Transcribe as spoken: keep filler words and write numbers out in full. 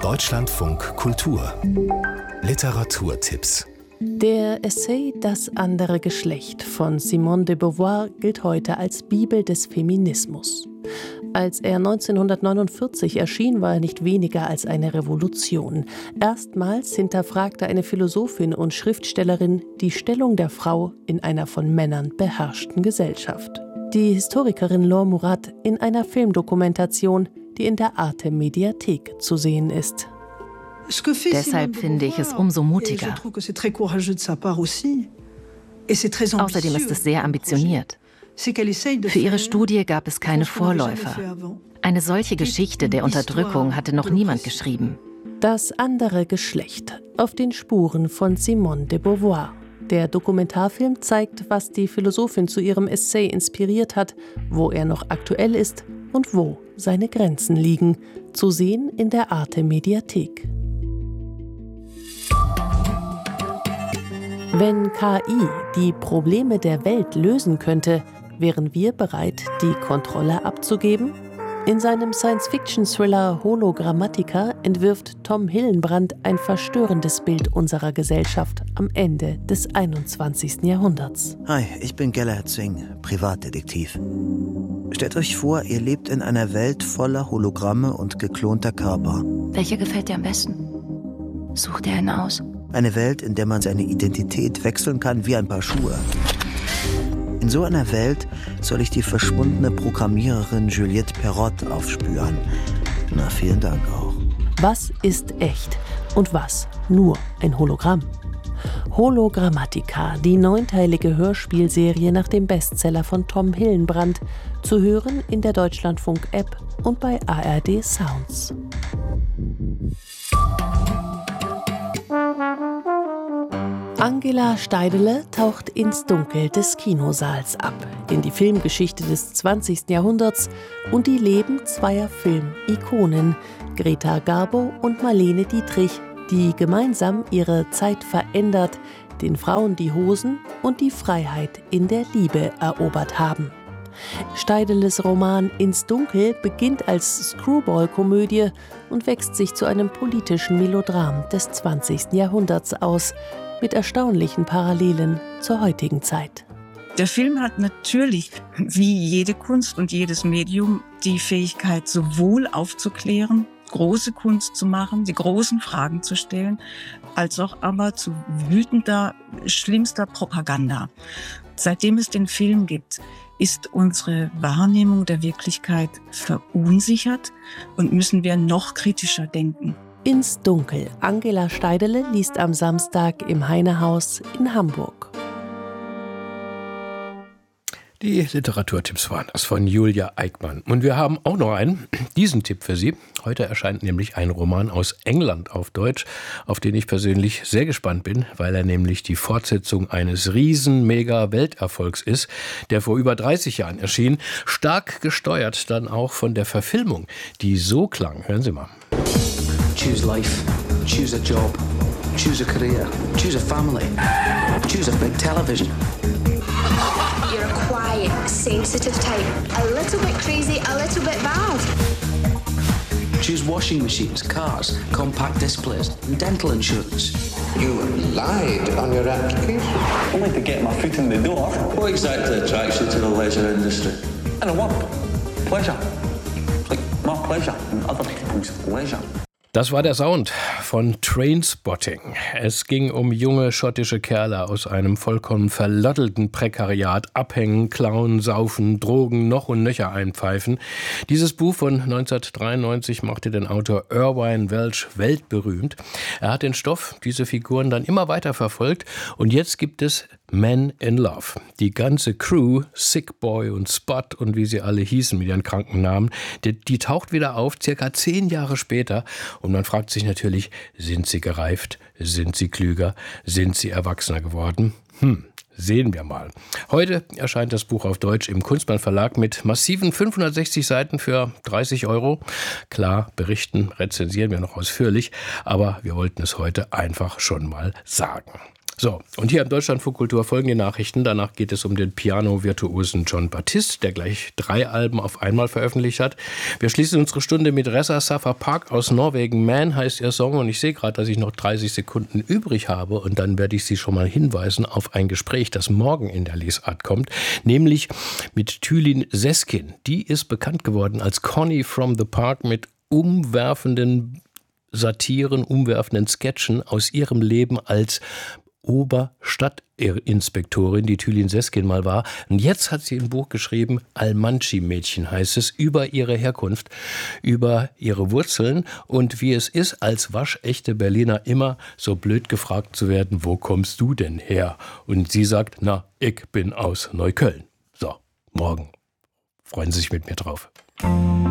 Deutschlandfunk Kultur Literaturtipps. Der Essay »Das andere Geschlecht« von Simone de Beauvoir gilt heute als Bibel des Feminismus. Als er neunzehnhundertneunundvierzig erschien, war er nicht weniger als eine Revolution. Erstmals hinterfragte eine Philosophin und Schriftstellerin die Stellung der Frau in einer von Männern beherrschten Gesellschaft. Die Historikerin Laure Murat in einer Filmdokumentation, die in der Arte-Mediathek zu sehen ist. Deshalb finde ich es umso mutiger. Außerdem ist es sehr ambitioniert. Für ihre Studie gab es keine Vorläufer. Eine solche Geschichte der Unterdrückung hatte noch niemand geschrieben. Das andere Geschlecht, auf den Spuren von Simone de Beauvoir. Der Dokumentarfilm zeigt, was die Philosophin zu ihrem Essay inspiriert hat, wo er noch aktuell ist und wo seine Grenzen liegen. Zu sehen in der Arte-Mediathek. Wenn K I die Probleme der Welt lösen könnte, wären wir bereit, die Kontrolle abzugeben? In seinem Science-Fiction-Thriller Hologrammatica entwirft Tom Hillenbrand ein verstörendes Bild unserer Gesellschaft am Ende des einundzwanzigsten Jahrhunderts. Hi, ich bin Gellert Singh, Privatdetektiv. Stellt euch vor, ihr lebt in einer Welt voller Hologramme und geklonter Körper. Welcher gefällt dir am besten? Such dir einen aus. Eine Welt, in der man seine Identität wechseln kann wie ein Paar Schuhe. In so einer Welt soll ich die verschwundene Programmiererin Juliette Perrott aufspüren. Na, vielen Dank auch. Was ist echt und was nur ein Hologramm? Hologrammatica, die neunteilige Hörspielserie nach dem Bestseller von Tom Hillenbrand, zu hören in der Deutschlandfunk-App und bei A R D Sounds. Angela Steidele taucht ins Dunkel des Kinosaals ab, in die Filmgeschichte des zwanzigsten Jahrhunderts und die Leben zweier Filmikonen, Greta Garbo und Marlene Dietrich, die gemeinsam ihre Zeit verändert, den Frauen die Hosen und die Freiheit in der Liebe erobert haben. Steideles Roman »Ins Dunkel« beginnt als Screwball-Komödie und wächst sich zu einem politischen Melodram des zwanzigsten Jahrhunderts aus, mit erstaunlichen Parallelen zur heutigen Zeit. Der Film hat natürlich, wie jede Kunst und jedes Medium, die Fähigkeit, sowohl aufzuklären, große Kunst zu machen, die großen Fragen zu stellen, als auch aber zu wütender, schlimmster Propaganda. Seitdem es den Film gibt, ist unsere Wahrnehmung der Wirklichkeit verunsichert und müssen wir noch kritischer denken. »Ins Dunkel«. Angela Steidele liest am Samstag im Heinehaus in Hamburg. Die Literaturtipps waren das von Julia Eickmann. Und wir haben auch noch einen, diesen Tipp für Sie. Heute erscheint nämlich ein Roman aus England auf Deutsch, auf den ich persönlich sehr gespannt bin, weil er nämlich die Fortsetzung eines riesen-mega-Welterfolgs ist, der vor über dreißig Jahren erschien, stark gesteuert dann auch von der Verfilmung, die so klang. Hören Sie mal. Choose life, choose a job, choose a career, choose a family, choose a big television. You're a quiet, sensitive type. A little bit crazy, a little bit bad. Choose washing machines, cars, compact displays, and dental insurance. You lied on your application. Only to get my foot in the door. What exactly attracts you to the leisure industry? I don't want pleasure. Like my pleasure and other people's leisure. Das war der Sound von Trainspotting. Es ging um junge schottische Kerle aus einem vollkommen verlottelten Prekariat, abhängen, klauen, saufen, Drogen, noch und nöcher einpfeifen. Dieses Buch von neunzehnhundertdreiundneunzig machte den Autor Irvine Welsh weltberühmt. Er hat den Stoff, diese Figuren dann immer weiter verfolgt und jetzt gibt es Men in Love. Die ganze Crew, Sick Boy und Spot und wie sie alle hießen mit ihren kranken Namen, die, die taucht wieder auf, circa zehn Jahre später. Und man fragt sich natürlich, sind sie gereift? Sind sie klüger? Sind sie erwachsener geworden? Hm, sehen wir mal. Heute erscheint das Buch auf Deutsch im Kunstmann Verlag mit massiven fünfhundertsechzig Seiten für dreißig Euro. Klar, berichten, rezensieren wir noch ausführlich, aber wir wollten es heute einfach schon mal sagen. So, und hier im Deutschlandfunk Kultur folgen die Nachrichten. Danach geht es um den Piano-Virtuosen Jon Batiste, der gleich drei Alben auf einmal veröffentlicht hat. Wir schließen unsere Stunde mit Ressa Safa Park aus Norwegen. Man heißt ihr Song und ich sehe gerade, dass ich noch dreißig Sekunden übrig habe und dann werde ich Sie schon mal hinweisen auf ein Gespräch, das morgen in der Lesart kommt, nämlich mit Tülin Seskin. Die ist bekannt geworden als Connie from the Park mit umwerfenden Satiren, umwerfenden Sketchen aus ihrem Leben als Oberstadtinspektorin, die Tülin Seskin mal war. Und jetzt hat sie ein Buch geschrieben, Almanchi-Mädchen heißt es, über ihre Herkunft, über ihre Wurzeln und wie es ist, als waschechte Berliner immer so blöd gefragt zu werden, wo kommst du denn her? Und sie sagt, na, ich bin aus Neukölln. So, morgen. Freuen Sie sich mit mir drauf.